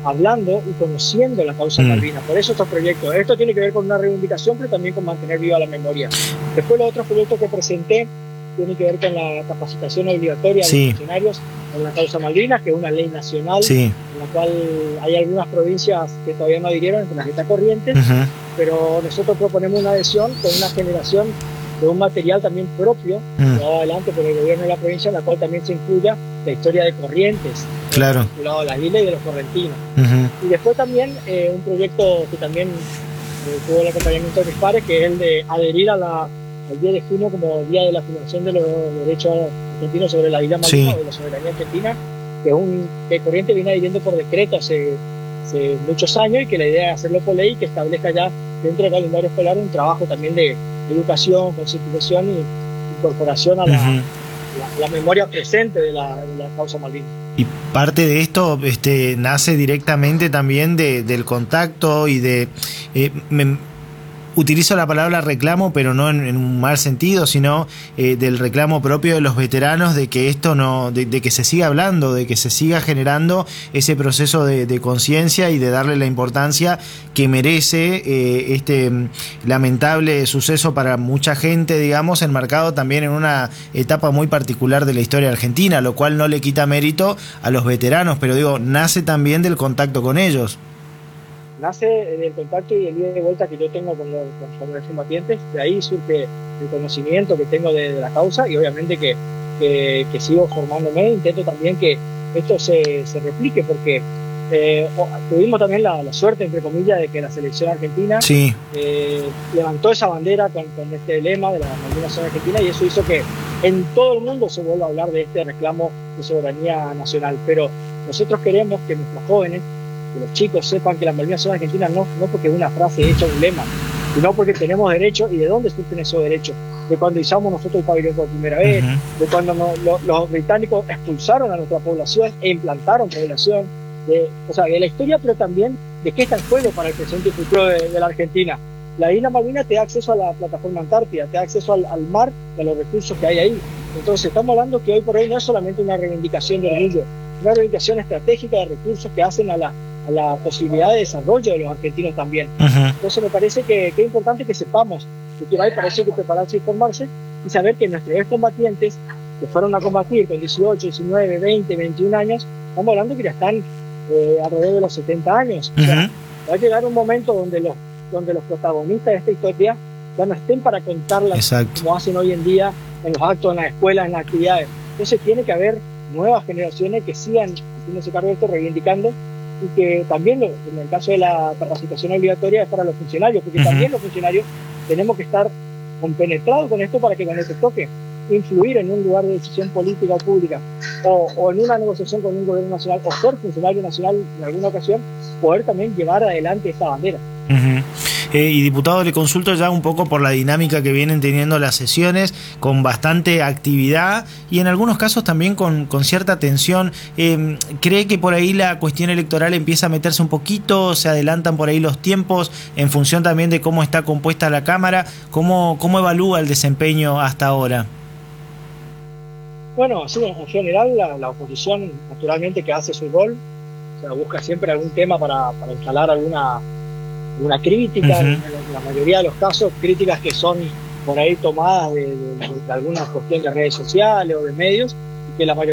hablando y conociendo la causa Malvinas. Por eso estos proyectos. Esto tiene que ver con una reivindicación, pero también con mantener viva la memoria. Después los otros proyectos que presenté tienen que ver con la capacitación obligatoria de los funcionarios en la causa Malvinas, que es una ley nacional, en la cual hay algunas provincias que todavía no adhirieron, entre las que está Corrientes, pero nosotros proponemos una adhesión con una generación de un material también propio, llevado adelante por el gobierno de la provincia, en la cual también se incluya la historia de Corrientes, vinculado a las islas y de los correntinos. Y después también un proyecto que también tuvo el acompañamiento de mis pares, que es el de adherir al 10 de junio como Día de la Afirmación de los Derechos Argentinos sobre la isla Malvinas, o de la soberanía argentina, que Corrientes viene adhiriendo por decreto hace muchos años, y que la idea es hacerlo por ley, que establezca ya dentro del calendario escolar un trabajo también de educación, concientización y incorporación a la memoria presente de la causa Malvinas. Y parte de esto nace directamente también del contacto y de... utilizo la palabra reclamo, pero no en un mal sentido, sino del reclamo propio de los veteranos, de que esto no, de que se siga hablando, de que se siga generando ese proceso de conciencia y de darle la importancia que merece este lamentable suceso para mucha gente, digamos, enmarcado también en una etapa muy particular de la historia argentina, lo cual no le quita mérito a los veteranos, pero digo, nace también del contacto con ellos. Nace del contacto y el ida de vuelta que yo tengo con los combatientes. De ahí surge el conocimiento que tengo de la causa, y obviamente que sigo formándome. Intento también que esto se replique, porque tuvimos también la suerte, entre comillas, de que la selección argentina levantó esa bandera con este lema de la Malvinas son Argentina, y eso hizo que en todo el mundo se vuelva a hablar de este reclamo de soberanía nacional. Pero nosotros queremos que nuestros jóvenes, que los chicos sepan que las Malvinas son argentinas, no porque es una frase hecha, un lema, sino porque tenemos derechos. ¿Y de dónde surgen esos derechos? De cuando izamos nosotros el pabellón por primera vez, de cuando los británicos expulsaron a nuestra población e implantaron población, de la historia, pero también de qué está en juego para el presente y futuro de la Argentina. La isla Malvinas te da acceso a la plataforma antártida, te da acceso al mar y a los recursos que hay ahí. Entonces estamos hablando que hoy por hoy no es solamente una reivindicación de orgullo, una reivindicación estratégica de recursos que hacen a la posibilidad de desarrollo de los argentinos también. Entonces me parece que es importante que sepamos que hay para eso que prepararse y formarse, y saber que nuestros excombatientes que fueron a combatir con 18, 19, 20, 21 años, estamos hablando que ya están alrededor de los 70 años. O sea, va a llegar un momento donde los protagonistas de esta historia ya no estén para contarla como hacen hoy en día en los actos, en las escuelas, en las actividades. Entonces tiene que haber nuevas generaciones que sigan haciéndose cargo de esto, reivindicando, y que también en el caso de la capacitación obligatoria es para los funcionarios, porque también los funcionarios tenemos que estar compenetrados con esto para que cuando se toque influir en un lugar de decisión política o pública, o en una negociación con un gobierno nacional, o ser funcionario nacional en alguna ocasión, poder también llevar adelante esta bandera. Y diputado, le consulto ya un poco por la dinámica que vienen teniendo las sesiones, con bastante actividad y en algunos casos también con cierta tensión. ¿Cree que por ahí la cuestión electoral empieza a meterse un poquito? ¿Se adelantan por ahí los tiempos en función también de cómo está compuesta la Cámara? ¿Cómo evalúa el desempeño hasta ahora? Bueno, así en general la oposición naturalmente que hace su rol, o sea, busca siempre algún tema para instalar alguna crítica, en la mayoría de los casos críticas que son por ahí tomadas de alguna cuestión de redes sociales o de medios, y que la mayoría